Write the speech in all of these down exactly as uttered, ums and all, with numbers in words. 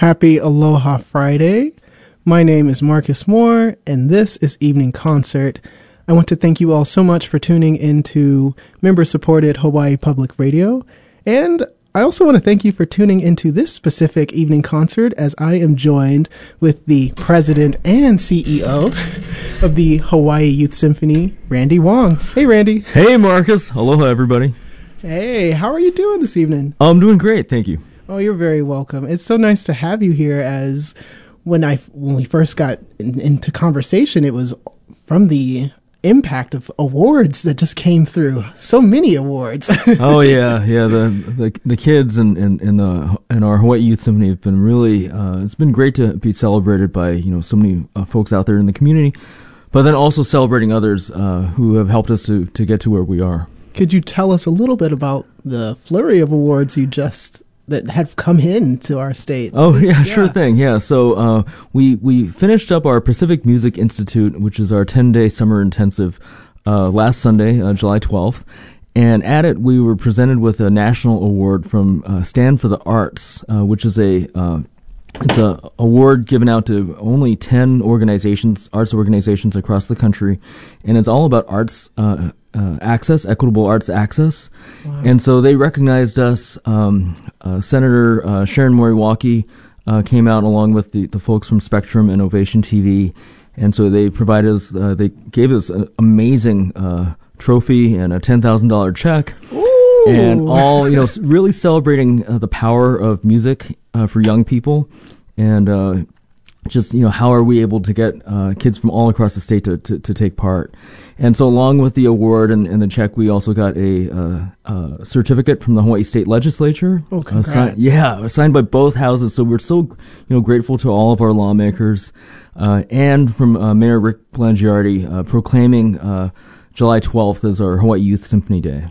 Happy Aloha Friday. My name is Marcus Moore, and this is Evening Concert. I want to thank you all so much for tuning into member-supported Hawaii Public Radio, and I also want to thank you for tuning into this specific evening concert as I am joined with the president and C E O of the Hawaii Youth Symphony, Randy Wong. Hey, Randy. Hey, Marcus. Aloha, everybody. Hey, how are you doing this evening? I'm doing great, thank you. Oh, you're very welcome. It's so nice to have you here. As when I when we first got in, into conversation, it was from the impact of awards that just came through. So many awards. Oh yeah, yeah. The the, the kids and in, in, in the in our Hawaii Youth Symphony have been really. Uh, it's been great to be celebrated by you know so many uh, folks out there in the community, but then also celebrating others uh, who have helped us to to get to where we are. Could you tell us a little bit about the flurry of awards you just that have come in to our state? Oh yeah, yeah. Sure thing. Yeah, so uh, we we finished up our Pacific Music Institute, which is our ten-day summer intensive, uh, last Sunday, uh, July twelfth, and at it we were presented with a national award from uh, Stand for the Arts, uh, which is a uh, it's a award given out to only ten organizations, arts organizations across the country, and it's all about arts uh, uh, access, equitable arts access. Wow. And so they recognized us. Um, uh, Senator uh, Sharon Moriwaki uh, came out along with the, the folks from Spectrum and Ovation T V, and so they provided us, uh, they gave us an amazing uh, trophy and a ten thousand dollars check. Ooh. And all, you know, really celebrating uh, the power of music uh, for young people, and uh, just, you know, how are we able to get uh, kids from all across the state to, to, to take part. And so along with the award and, and the check, we also got a, uh, a certificate from the Hawaii State Legislature. Oh, congrats. Uh, signed, yeah, signed by both houses. So we're so, you know, grateful to all of our lawmakers, uh, and from uh, Mayor Rick Blangiardi uh, proclaiming uh, July twelfth as our Hawaii Youth Symphony Day.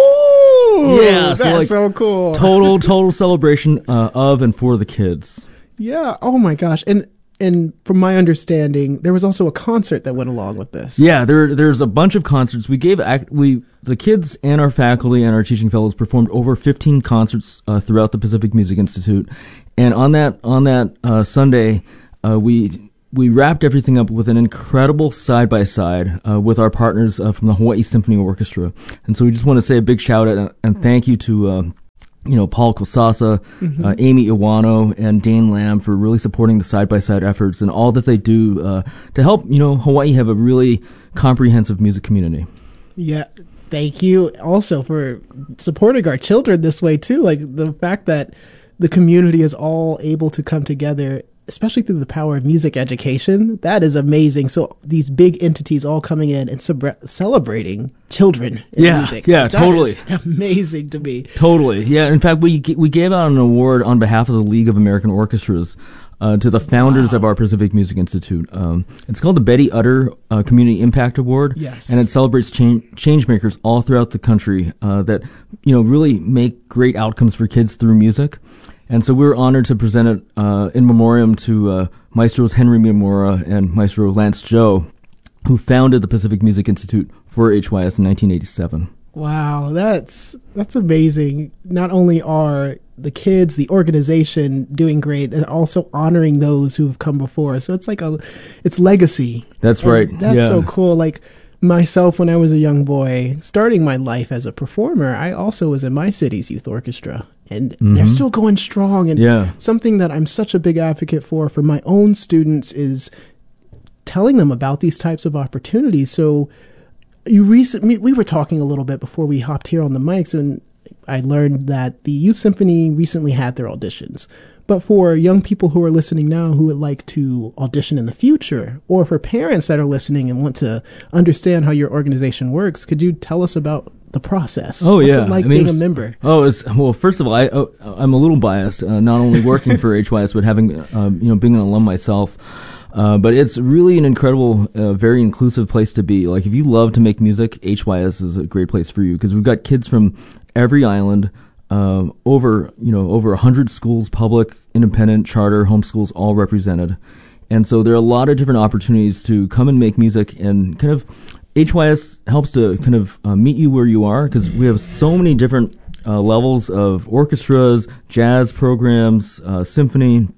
Woo! Yeah, so that's like, so cool. Total, total celebration uh, of and for the kids. Yeah. Oh my gosh. And and from my understanding, there was also a concert that went along with this. Yeah, there there's a bunch of concerts. We gave act, we the kids and our faculty and our teaching fellows performed over fifteen concerts uh, throughout the Pacific Music Institute, and on that on that uh, Sunday, uh, we. We wrapped everything up with an incredible side-by-side uh, with our partners uh, from the Hawaii Symphony Orchestra. And so we just want to say a big shout-out and, and thank you to, uh, you know, Paul Kosasa, mm-hmm. uh, Amy Iwano, and Dane Lamb for really supporting the side-by-side efforts and all that they do uh, to help, you know, Hawaii have a really comprehensive music community. Yeah. Thank you also for supporting our children this way, too. Like, the fact that the community is all able to come together, especially through the power of music education, that is amazing. So these big entities all coming in and sub- celebrating children in yeah, music. Yeah, that totally. Is amazing to me. Totally. Yeah. In fact, we we gave out an award on behalf of the League of American Orchestras uh, to the founders wow. of our Pacific Music Institute. Um, it's called the Betty Utter uh, Community Impact Award. Yes. And it celebrates change, change makers all throughout the country uh, that, you know, really make great outcomes for kids through music. And so we were honored to present it uh, in memoriam to uh, Maestros Henry Miyamura and Maestro Lance Joe, who founded the Pacific Music Institute for H Y S in nineteen eighty-seven. Wow, that's that's amazing. Not only are the kids, the organization doing great, they're also honoring those who have come before. So it's like a, it's legacy. That's and right. That's yeah. so cool. Like, myself, when I was a young boy, starting my life as a performer, I also was in my city's youth orchestra. And mm-hmm. they're still going strong. And yeah. something that I'm such a big advocate for, for my own students, is telling them about these types of opportunities. So you recently, we were talking a little bit before we hopped here on the mics, and I learned that the Youth Symphony recently had their auditions. But for young people who are listening now who would like to audition in the future, or for parents that are listening and want to understand how your organization works, could you tell us about the process? Oh, What's yeah. it like I mean, being a member? Oh, it's, well, first of all, I, oh, I'm a little biased, uh, not only working for H Y S, but having, um, you know, being an alum myself. Uh, but it's really an incredible, uh, very inclusive place to be. Like, if you love to make music, H Y S is a great place for you, because we've got kids from every island, um, over, you know, over a hundred schools, public, independent, charter, homeschools, all represented. And so there are a lot of different opportunities to come and make music, and kind of H Y S helps to kind of uh, meet you where you are, because we have so many different uh, levels of orchestras, jazz programs, uh, symphony,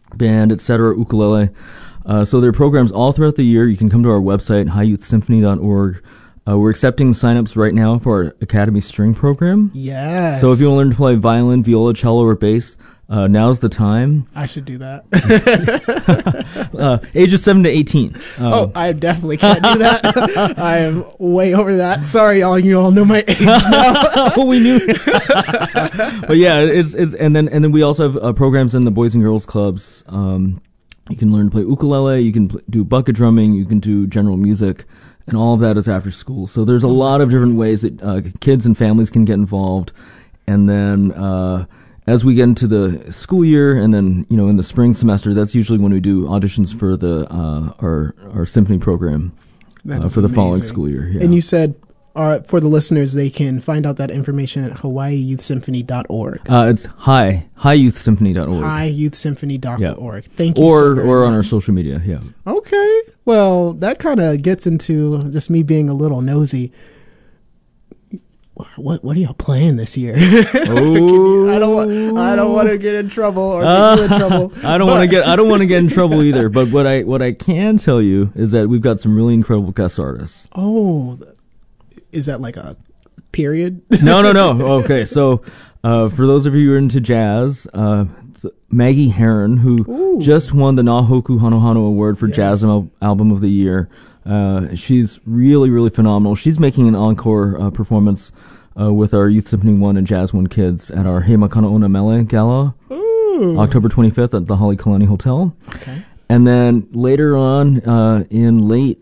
band, et cetera, ukulele. Uh, so there are programs all throughout the year. You can come to our website, high youth symphony dot org. Uh, we're accepting signups right now for our Academy String program. Yes. So if you want to learn to play violin, viola, cello, or bass, uh, now's the time. I should do that. uh, ages seven to eighteen. Um, oh, I definitely can't do that. I am way over that. Sorry, all you all know my age now. Oh, we knew. But yeah, it's it's and then and then we also have uh, programs in the Boys and Girls Clubs. Um, you can learn to play ukulele. You can pl- do bucket drumming. You can do general music. And all of that is after school. So there's a lot of different ways that uh, kids and families can get involved. And then uh, as we get into the school year, and then you know in the spring semester, that's usually when we do auditions for the uh, our our symphony program uh, for the following amazing. school year. Yeah. And you said uh, for the listeners, they can find out that information at hawaii youth symphony dot org. Uh, it's high high youth symphony dot org. high youth symphony dot org. Yeah. Thank you. Or so very or on much. our social media. Yeah. Okay. Well, that kind of gets into just me being a little nosy. What what are y'all playing this year? Oh, I don't want I don't want to get in trouble or get you in trouble. I don't want to get I don't want to get in trouble either. But what I what I can tell you is that we've got some really incredible guest artists. Oh, is that like a period? No, no, no. Okay, so uh, for those of you who are into jazz, uh, Maggie Heron, who Ooh. just won the Nahoku Hanohano Award for Yes. Jazz Al- Album of the Year. Uh, she's really, really phenomenal. She's making an encore uh, performance uh, with our Youth Symphony one and Jazz one kids at our He Makana Ona Mele Gala, Ooh. October twenty-fifth at the Holly Kalani Hotel. Okay. And then later on uh, in late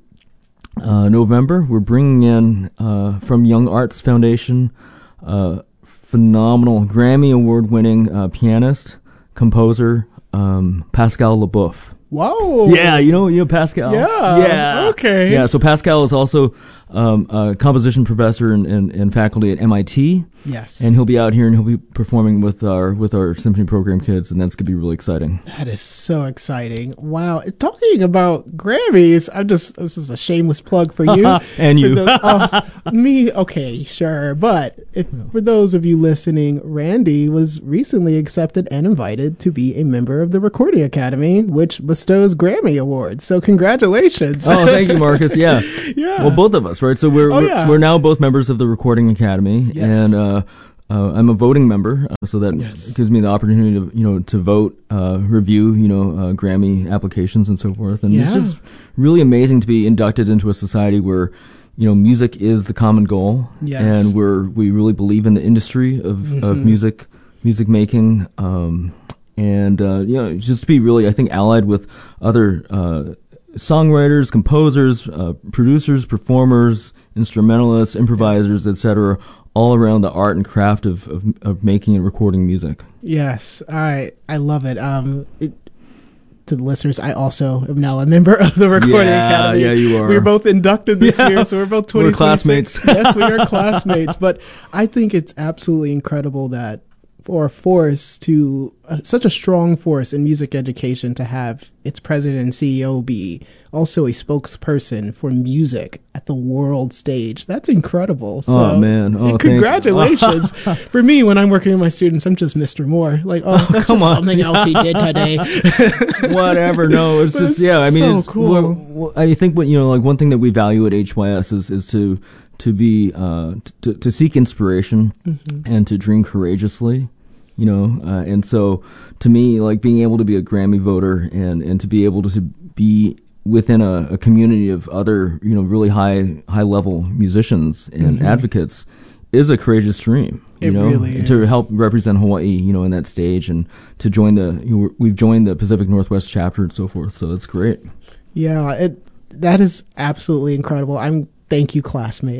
uh, November, we're bringing in uh, from Young Arts Foundation, uh, phenomenal Grammy Award-winning uh, pianist, composer, um, Pascal Leboeuf. Whoa. Yeah, you know, you know Pascal. Yeah, Yeah. okay. Yeah. So Pascal is also um, a composition professor and, and, and faculty at M I T, Yes. and he'll be out here and he'll be performing with our with our symphony program kids, and that's gonna be really exciting. That is so exciting. Wow. Talking about Grammys, I'm just, this is a shameless plug for you. And For you. the- oh, me, okay, sure. But if for those of you listening, Randy was recently accepted and invited to be a member of the Recording Academy, which bestows Grammy Awards. So congratulations. Oh, thank you, Marcus. Yeah. Yeah. Well, both of us, right? So we're Oh, we're, yeah. we're now both members of the Recording Academy, Yes. and uh, uh, I'm a voting member, uh, so that Yes. gives me the opportunity to you know to vote, uh, review, you know, uh, Grammy applications and so forth. And it's Yeah. just really amazing to be inducted into a society where you know music is the common goal, Yes. and we're we really believe in the industry of of Mhm. music music making. Um, and uh, you know, just to be really, I think, allied with other uh, songwriters, composers, uh, producers, performers, instrumentalists, improvisers, et cetera, all around the art and craft of, of, of making and recording music. Yes, I I love it. Um, it, to the listeners, I also am now a member of the Recording Yeah, Academy. yeah, you are. We were both inducted this Yeah. year, so we're both We're twenty twenty-six. classmates. Yes, we are classmates. But I think it's absolutely incredible that for a force to uh, such a strong force in music education to have its president and C E O be also a spokesperson for music at the world stage. That's incredible. So, Oh, man. Oh, and thank you. congratulations. For me, when I'm working with my students, I'm just Mister Moore. Like, oh, that's come just on. something else he did today. Whatever. No, it's But just it's yeah. I mean, so it's, cool. well, well, I think what you know, like one thing that we value at H Y S is is to to be uh, to to seek inspiration Mm-hmm. and to dream courageously. You know, uh, and so to me, like being able to be a Grammy voter and, and to be able to be within a, a community of other, you know, really high high level musicians and Mhm. advocates is a courageous dream. You It know, really to is. help represent Hawaii, you know, in that stage, and to join the you know, we've joined the Pacific Northwest chapter and so forth. So it's great. Yeah, it that is absolutely incredible. I'm thank you, classmate.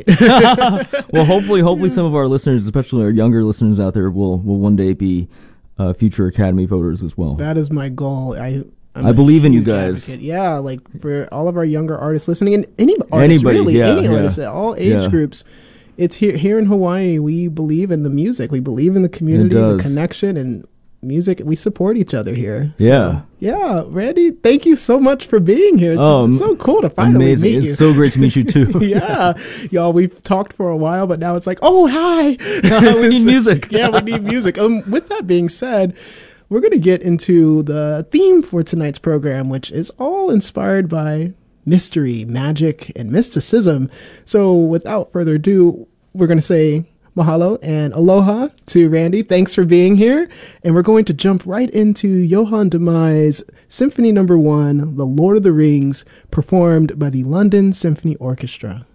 Well, hopefully, hopefully, some of our listeners, especially our younger listeners out there, will will one day be uh, future Academy voters as well. That is my goal. I I'm I a believe in you huge guys. advocate. Yeah, like for all of our younger artists listening, and any artists Anybody, really, yeah, any yeah. artists at all age Yeah. groups. It's here here in Hawaii. We believe in the music. We believe in the community, the does. connection, and music. We support each other here. So, Yeah. yeah. Randy, thank you so much for being here. It's, Oh, it's so cool to finally Amazing! meet It's you. so great to meet you too. Yeah, y'all, we've talked for a while, but now it's like, oh, hi. We need music. Yeah, we need music. Um, with that being said, we're going to get into the theme for tonight's program, which is all inspired by mystery, magic, and mysticism. So without further ado, we're going to say mahalo and aloha to Randy. Thanks for being here. And we're going to jump right into Johann de Meij's Symphony Number One, The Lord of the Rings, performed by the London Symphony Orchestra.